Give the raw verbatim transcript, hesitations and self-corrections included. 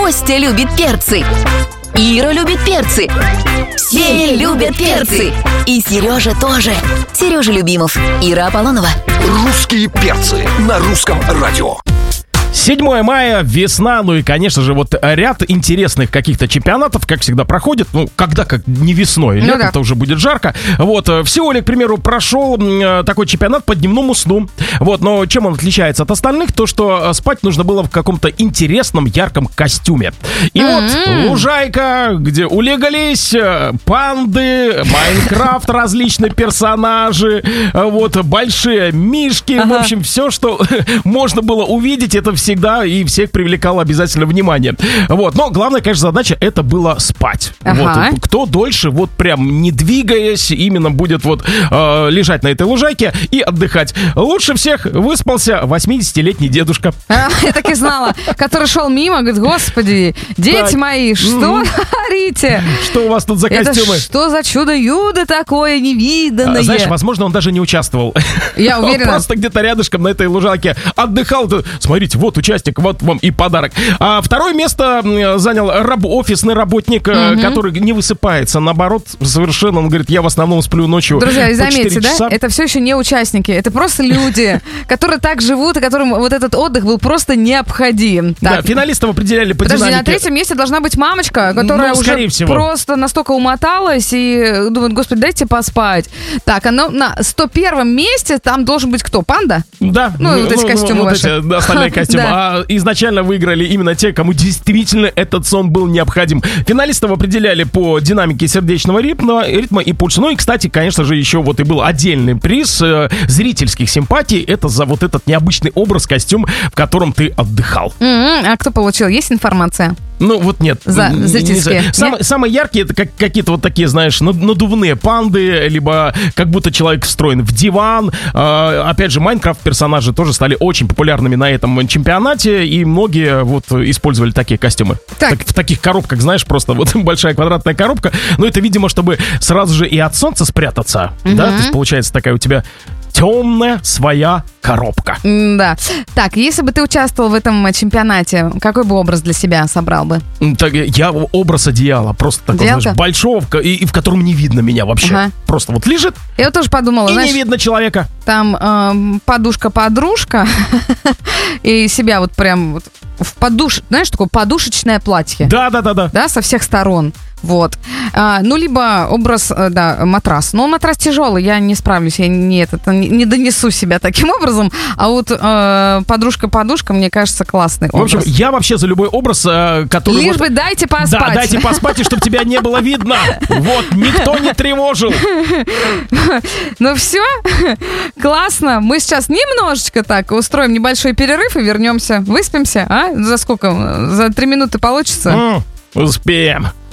Костя любит перцы. Ира любит перцы. Все любят перцы. И Сережа тоже. Сережа Любимов, Ира Аполлонова. Русские перцы на русском радио. седьмое мая, весна, ну и, конечно же, вот ряд интересных каких-то чемпионатов, как всегда, проходит. Ну, когда как не весной, ну летом-то да. уже будет жарко. Вот, в Сеуле, к примеру, прошел такой чемпионат по дневному сну. Вот, но чем он отличается от остальных? То, что спать нужно было в каком-то интересном, ярком костюме. И mm-hmm. вот лужайка, где улеглись панды, Майнкрафт, различные персонажи, вот, большие мишки, ага. в общем, все, что можно было увидеть, это все всегда и всех привлекало обязательно внимание. Вот. Но главная, конечно, задача это было спать. Ага. Вот. Кто дольше, вот прям не двигаясь, именно будет вот э, лежать на этой лужайке и отдыхать. Лучше всех выспался восьмидесятилетний дедушка. А, я так и знала. Который шел мимо, говорит: господи, дети так. мои, что творите? Что у вас тут за костюмы? Это что за чудо-юдо такое невиданное? А, знаешь, возможно, он даже не участвовал. Я уверена. Он просто где-то рядышком на этой лужайке отдыхал. Смотрите, вот участник, вот вам и подарок. А второе место занял раб, офисный работник, угу. который не высыпается. Наоборот, совершенно, он говорит, я в основном сплю ночью. Друзья, заметьте, да? Это все еще не участники. Это просто люди, которые так живут, и которым вот этот отдых был просто необходим. Да, финалистов определяли по Подожди, динамике. на третьем месте должна быть мамочка, которая ну, уже всего. просто настолько умоталась и думает, господи, дайте поспать. Так, а на сто первом месте там должен быть кто? Панда? Да. Ну, вот эти ну, костюмы вот ваши. Эти остальные костюмы. А изначально выиграли именно те, кому действительно этот сон был необходим. Финалистов определяли по динамике сердечного ритма, ритма и пульса. Ну и, кстати, конечно же, еще вот и был отдельный приз э, зрительских симпатий. Это за вот этот необычный образ, костюм, в котором ты отдыхал. Mm-hmm. А кто получил? Есть информация? Ну, вот нет. За, зрительские. Самые, самые яркие, это как, какие-то вот такие, знаешь, надувные панды, либо как будто человек встроен в диван. А, опять же, Майнкрафт-персонажи тоже стали очень популярными на этом чемпионате, и многие вот использовали такие костюмы. Так. Так, в таких коробках, знаешь, просто вот большая квадратная коробка. Но это, видимо, чтобы сразу же и от солнца спрятаться. Mm-hmm. Да, то есть получается такая у тебя темная своя коробка. Да. Так, если бы ты участвовал в этом чемпионате, какой бы образ для себя собрал бы? Так, я образ одеяла, просто такой, знаешь, большого, и, и в котором не видно меня вообще. Ага. Просто вот лежит. Я вот тоже подумала, и знаешь, не видно человека. Там э, подушка-подружка, и себя вот прям вот в подуш... Знаешь, такое подушечное платье. Да-да-да-да. Да, со всех сторон. Вот. А, ну, либо образ, да, матрас. Но матрас тяжелый, я не справлюсь, я не, это, не донесу себя таким образом. А вот э, подружка-подушка, мне кажется, классный образ. В общем, я вообще за любой образ, э, который... Лишь вот... бы дайте поспать. Да, дайте поспать, и чтобы тебя не было видно. Вот, никто не тревожил. Ну все, классно. Мы сейчас немножечко так устроим небольшой перерыв и вернемся. Выспимся, а? За сколько? За три минуты получится? Успеем.